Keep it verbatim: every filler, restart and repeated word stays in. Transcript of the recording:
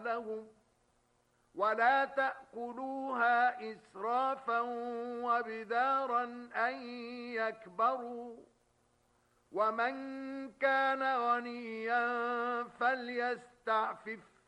أموالهم ولا تأكلوها إسرافا وبدارا أن يكبروا ومن كان غنيا فليستعفف